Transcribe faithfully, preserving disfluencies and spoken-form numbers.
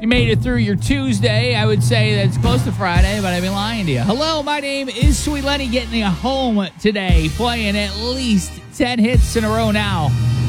You made it through your Tuesday. I would say that's close to Friday, but I'd be lying to you. Hello, my name is Sweet Lenny, getting you home today, playing at least ten hits in a row now.